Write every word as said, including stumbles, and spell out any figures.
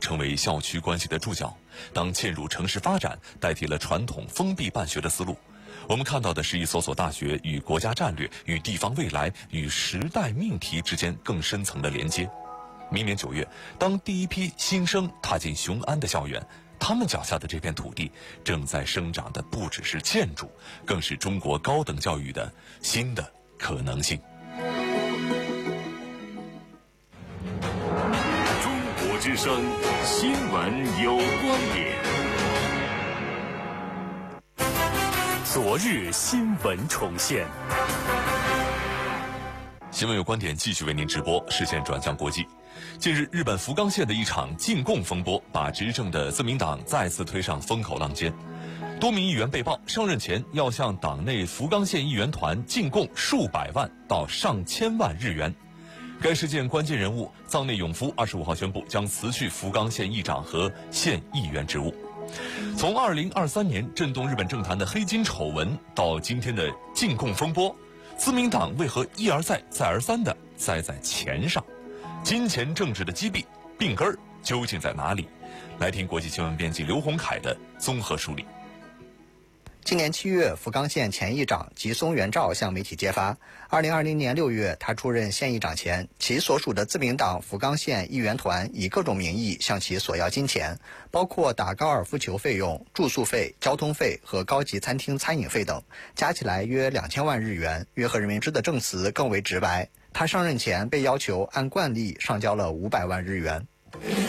成为校区关系的注脚。当嵌入城市发展代替了传统封闭办学的思路，我们看到的是一所所大学与国家战略、与地方未来、与时代命题之间更深层的连接。明年九月，当第一批新生踏进雄安的校园，他们脚下的这片土地正在生长的不只是建筑，更是中国高等教育的新的可能性。 中国之声新闻有观点，昨日新闻重现。 新闻有观点继续为您直播，视线转向国际。近日，日本福冈县的一场禁供风波，把执政的自民党再次推上风口浪尖。多名议员被曝上任前要向党内福冈县议员团进贡数百万到上千万日元。该事件关键人物藏内永夫二十五号宣布将辞去福冈县议长和县议员职务。从二零二三年震动日本政坛的黑金丑闻到今天的禁供风波，自民党为何一而再再而三地栽在钱上？金钱政治的积弊病根儿究竟在哪里？来听国际新闻编辑刘洪凯的综合梳理。 今年七月，福冈县前议长吉松元照向媒体揭发，二零二零年六月，他出任县议长前，其所属的自民党福冈县议员团以各种名义向其索要金钱，包括打高尔夫球费用、住宿费、交通费和高级餐厅餐饮费等，加起来约两千万日元，约合人民币的证词更为直白。他上任前被要求按惯例上交了五百万日元。